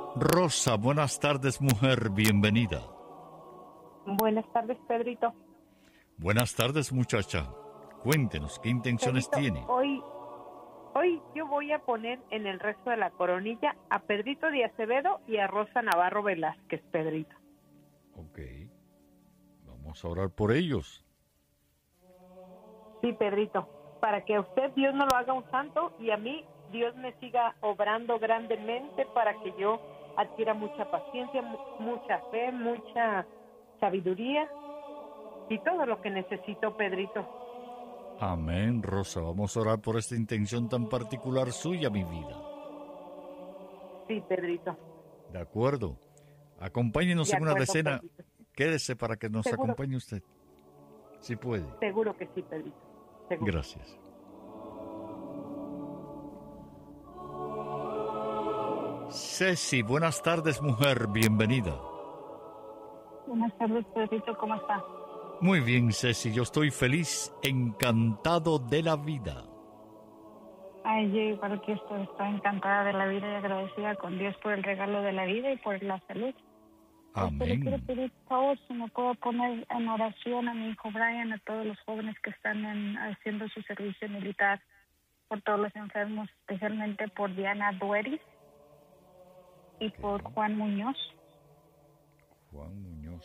Rosa, buenas tardes, mujer, bienvenida. Buenas tardes, Pedrito. Buenas tardes, muchacha. Cuéntenos, ¿qué intenciones Pedrito, tiene? hoy yo voy a poner en el resto de la coronilla a Pedrito de Acevedo y a Rosa Navarro Velázquez, Pedrito. Ok, vamos a orar por ellos. Sí, Pedrito, para que a usted Dios no lo haga un santo y a mí Dios me siga obrando grandemente para que yo adquiera mucha paciencia, mucha fe, mucha sabiduría y todo lo que necesito, Pedrito. Amén, Rosa. Vamos a orar por esta intención tan particular suya, mi vida. Sí, Pedrito. De acuerdo. Acompáñenos De en una acuerdo, decena. Pedrito. Quédese para que nos Seguro. acompañe usted. Si puede. Seguro que sí, Pedrito. Seguro. Gracias. Ceci, buenas tardes, mujer, bienvenida. Buenas tardes, Pedrito, ¿cómo está? Muy bien, Ceci, yo estoy feliz, encantado de la vida. Ay, yo igual que estoy encantada de la vida y agradecida con Dios por el regalo de la vida y por la salud. Le quiero Amén. pedir, por favor, si me puedo poner en oración a mi hijo Brian, a todos los jóvenes que están haciendo su servicio militar, por todos los enfermos, especialmente por Diana Dueris y por Juan Muñoz. Juan Muñoz.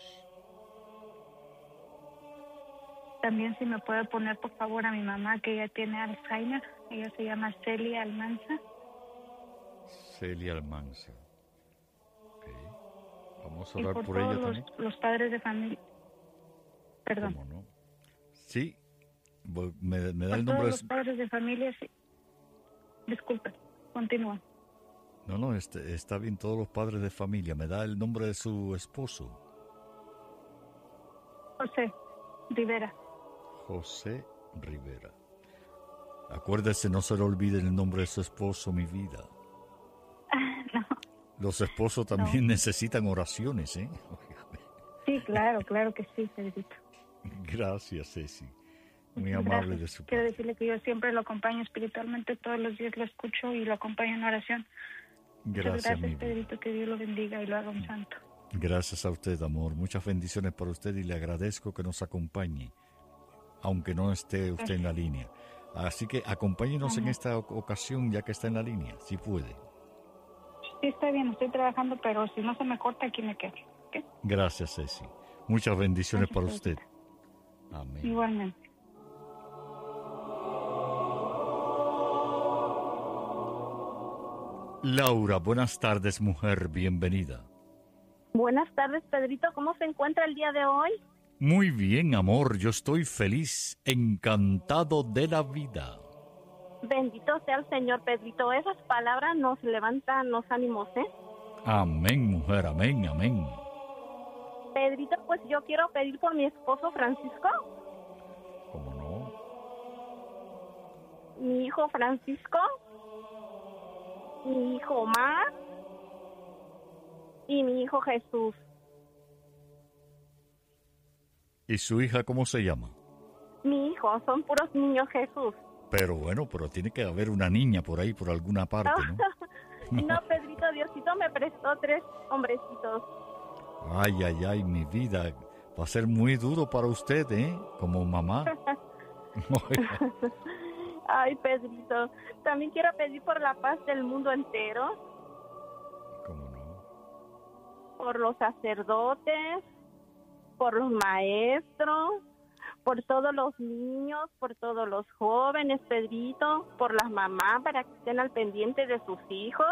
También si me puede poner, por favor, a mi mamá, que ella tiene Alzheimer. Ella se llama Celia Almanza. Celia Almanza. Ok. Vamos a Y orar por por ella todos también. los padres de familia. Perdón. ¿Cómo no? Sí. Me da Por el todos nombre los de... padres de familia, sí. Disculpe, continúa. No, está bien, todos los padres de familia. Me da el nombre de su esposo. José Rivera. José Rivera. Acuérdese, no se le olvide el nombre de su esposo, mi vida. No. Los esposos también necesitan oraciones, ¿eh? Sí, claro que sí, Pedrito. Gracias, Ceci. Muy Muchas amable gracias. de su Quiero parte. decirle que yo siempre lo acompaño espiritualmente, todos los días lo escucho y lo acompaño en oración. Muchas Gracias, mi gracias, vida. Pedrito, que Dios lo bendiga y lo haga un santo. Gracias a usted, amor. Muchas bendiciones para usted y le agradezco que nos acompañe, aunque no esté usted en la línea. Así que acompáñenos en esta ocasión, ya que está en la línea, si puede. Sí, está bien, estoy trabajando, pero si no se me corta, aquí me quedo. ¿Okay? Gracias, Ceci. Muchas bendiciones Gracias, para Pedrito. usted. Amén. Igualmente. Laura, buenas tardes, mujer, bienvenida. Buenas tardes, Pedrito. ¿Cómo se encuentra el día de hoy? Muy bien, amor, yo estoy feliz, encantado de la vida. Bendito sea el Señor, Pedrito. Esas palabras nos levantan los ánimos, ¿eh? Amén, mujer, amén, amén. Pedrito, pues yo quiero pedir por mi esposo Francisco, ¿Cómo no? mi hijo Francisco, mi hijo Omar y mi hijo Jesús. ¿Y su hija cómo se llama? Mi hijo, son puros niños, Jesús. Pero bueno, pero tiene que haber una niña por ahí, por alguna parte, ¿no? No, Pedrito, Diosito me prestó 3 hombrecitos. Ay, mi vida. Va a ser muy duro para usted, ¿eh? Como mamá. Ay, Pedrito, también quiero pedir por la paz del mundo entero, ¿Cómo no? por los sacerdotes, por los maestros, por todos los niños, por todos los jóvenes, Pedrito, por las mamás para que estén al pendiente de sus hijos,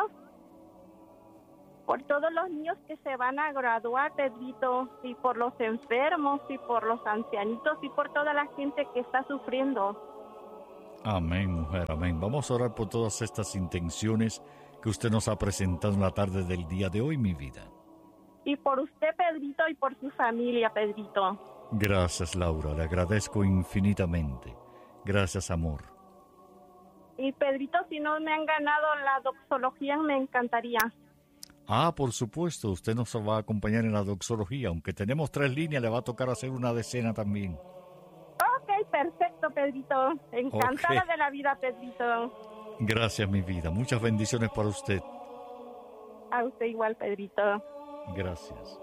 por todos los niños que se van a graduar, Pedrito, y por los enfermos, y por los ancianitos, y por toda la gente que está sufriendo. Amén, mujer, amén. Vamos a orar por todas estas intenciones que usted nos ha presentado en la tarde del día de hoy, mi vida. Y por usted, Pedrito, y por su familia, Pedrito. Gracias, Laura. Le agradezco infinitamente. Gracias, amor. Y Pedrito, si no me han ganado la doxología, me encantaría. Ah, por supuesto, usted nos va a acompañar en la doxología. Aunque tenemos 3 líneas, le va a tocar hacer una decena también. Ok, perfecto, Pedrito. Encantada de la vida, Pedrito. Gracias, mi vida. Muchas bendiciones para usted. A usted igual, Pedrito. Gracias.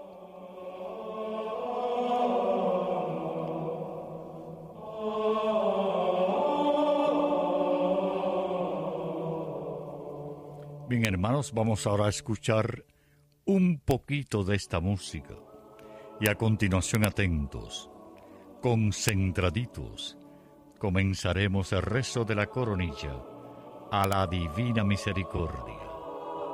Bien, hermanos, vamos ahora a escuchar un poquito de esta música. Y a continuación, atentos, concentraditos, comenzaremos el rezo de la coronilla a la Divina Misericordia.